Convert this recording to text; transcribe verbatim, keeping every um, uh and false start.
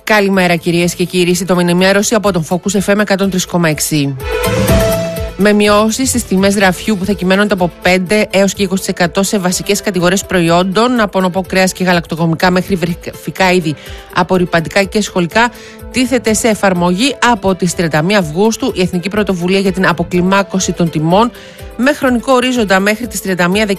Καλημέρα κυρίες και κύριοι, σύντομη ενημέρωση από τον Focus εφ εμ εκατόν τρία κόμμα έξι. Με μειώσεις στις τιμές ραφιού που θα κυμαίνονται από πέντε έως και είκοσι τοις εκατό σε βασικές κατηγορίες προϊόντων, από νοπό κρέας και γαλακτοκομικά μέχρι φυσικά είδη απορρυπαντικά και σχολικά, τίθεται σε εφαρμογή από τις τριάντα μία Αυγούστου η Εθνική Πρωτοβουλία για την Αποκλιμάκωση των Τιμών, με χρονικό ορίζοντα μέχρι τις τριάντα μία